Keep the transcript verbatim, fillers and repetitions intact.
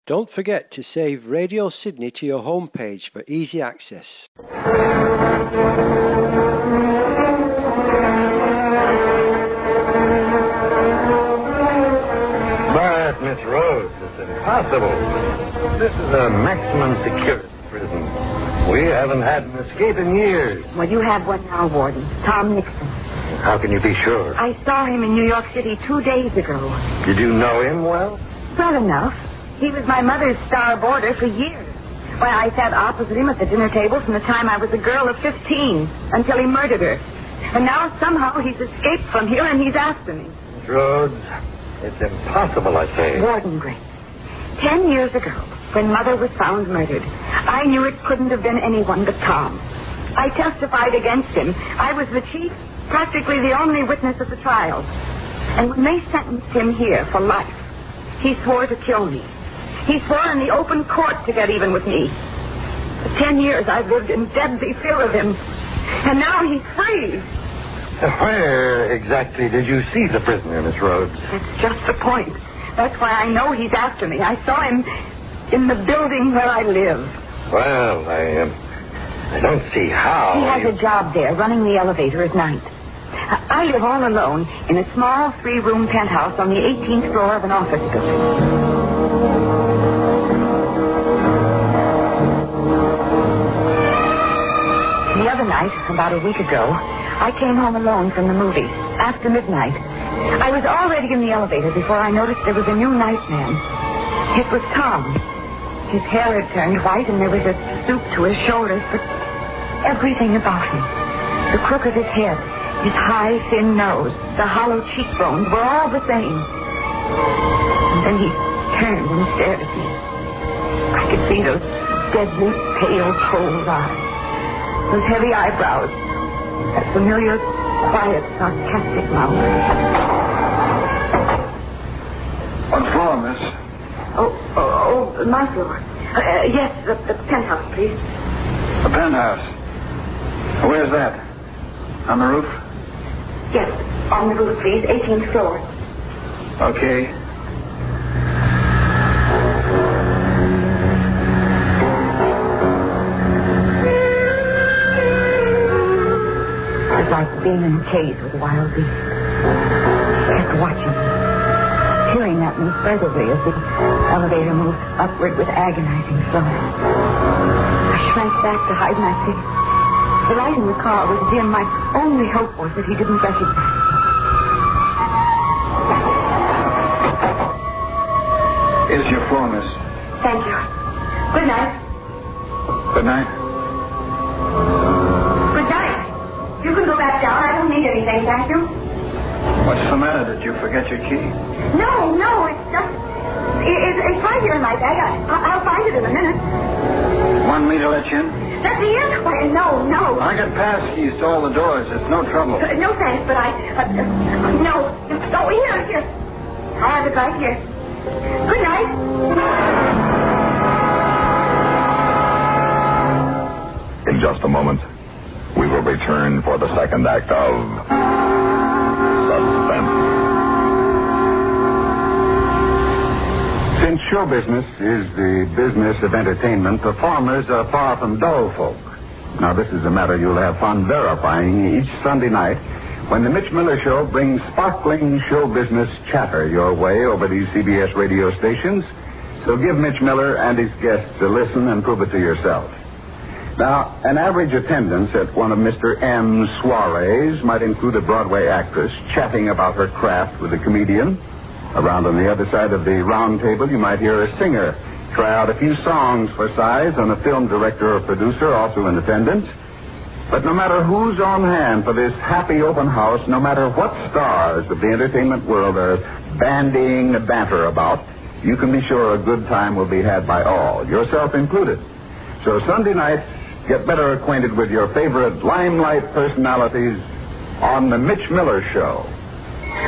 Don't forget to save Radio Sydney to your homepage for easy access. But, Miss Rhodes, it's impossible. This is a maximum security prison. We haven't had an escape in years. Well, you have one now, Warden. Tom Nixon. How can you be sure? I saw him in New York City two days ago. Did you know him well? Well enough. He was my mother's star boarder for years. Why, I sat opposite him at the dinner table from the time I was a girl of fifteen until he murdered her. And now somehow he's escaped from here and he's after me. Miss Rhodes, it's impossible, I say. Warden Gray, ten years ago, when Mother was found murdered, I knew it couldn't have been anyone but Tom. I testified against him. I was the chief, practically the only witness at the trial. And when they sentenced him here for life, he swore to kill me. He swore in the open court to get even with me. For ten years I've lived in deadly fear of him. And now he's free. Where exactly did you see the prisoner, Miss Rhodes? That's just the point. That's why I know he's after me. I saw him in the building where I live. Well, I, um, I don't see how. He has you... a job there, running the elevator at night. I live all alone in a small three-room penthouse on the eighteenth floor of an office building. The other night, about a week ago, I came home alone from the movie, after midnight. I was already in the elevator before I noticed there was a new nightman. It was Tom. His hair had turned white and there was a stoop to his shoulders, but everything about him, the crook of his head, his high, thin nose, the hollow cheekbones were all the same. And then he turned and stared at me. I could see those deadly, pale, cold eyes, those heavy eyebrows, that familiar, quiet, sarcastic mouth. What floor, miss? Oh, oh, oh my floor. Uh, yes, the, the penthouse, please. The penthouse. Where's that? On the roof? Yes, on the roof, please. eighteenth floor. Okay. It's like being in a cage with a wild beast. Kept watching me, peering at me furtively as the elevator moved upward with agonizing slow. I shrank back to hide my face. The light in the car was dim. My only hope was that he didn't recognize me. Here's your floor, miss. Thank you. Good night. Good night. Good night. You can go back down. I don't need anything, thank you. What's the matter? Did you forget your key? No, no, it's just... It, it, it's right here in my bag. I, I'll find it in a minute. Want me to let you in? Let me in? Why, no, no. I got pass keys to all the doors. It's no trouble. Uh, no, thanks, but I... Uh, uh, no. Oh, here, here. I have it right here. Good night. In just a moment, we will return for the second act of Suspense. Since show business is the business of entertainment, performers are far from dull folk. Now, this is a matter you'll have fun verifying each Sunday night when the Mitch Miller Show brings sparkling show business chatter your way over these C B S radio stations. So give Mitch Miller and his guests a listen and prove it to yourself. Now, an average attendance at one of Mister M's soirees might include a Broadway actress chatting about her craft with a comedian. Around on the other side of the round table, you might hear a singer try out a few songs for size and a film director or producer also in attendance. But no matter who's on hand for this happy open house, no matter what stars of the entertainment world are bandying the banter about, you can be sure a good time will be had by all, yourself included. So Sunday night, get better acquainted with your favorite limelight personalities on The Mitch Miller Show.